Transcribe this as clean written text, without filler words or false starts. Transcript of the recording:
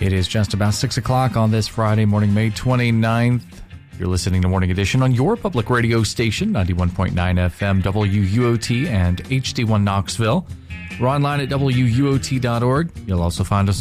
It is just about 6 o'clock on this Friday morning, May 29th. You're listening to Morning Edition on your public radio station, 91.9 FM, WUOT and HD1 Knoxville. We're online at WUOT.org. You'll also find us